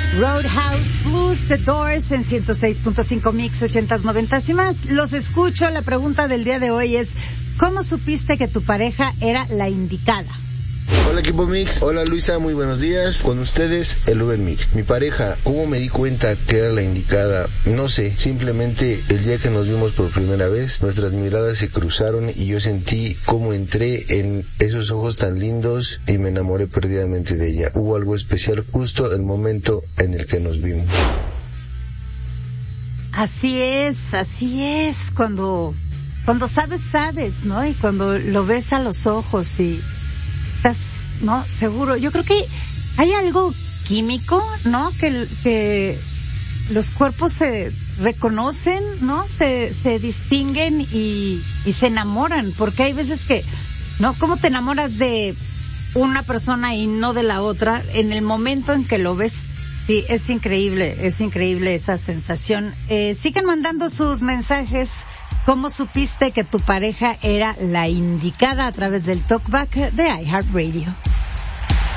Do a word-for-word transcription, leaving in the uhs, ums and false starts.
Roadhouse Blues, The Doors en ciento seis punto cinco Mix, ochentas, noventas y más. Los escucho. La pregunta del día de hoy es, ¿cómo supiste que tu pareja era la indicada? Hola equipo Mix, hola Luisa, muy buenos días. Con ustedes, el Uber Mix. Mi pareja, ¿cómo me di cuenta que era la indicada? No sé, simplemente el día que nos vimos por primera vez, nuestras miradas se cruzaron y yo sentí cómo entré en esos ojos tan lindos y me enamoré perdidamente de ella. Hubo algo especial justo el momento en el que nos vimos. Así es, así es, cuando, cuando sabes, sabes, ¿no? Y cuando lo ves a los ojos y estás, ¿no? Seguro. Yo creo que hay algo químico, ¿no? Que, que los cuerpos se reconocen, ¿no? Se, se distinguen y, y se enamoran. Porque hay veces que, ¿no? ¿Cómo te enamoras de una persona y no de la otra en el momento en que lo ves? Sí, es increíble, es increíble esa sensación. Eh, sigan mandando sus mensajes. ¿Cómo supiste que tu pareja era la indicada a través del talkback de iHeartRadio?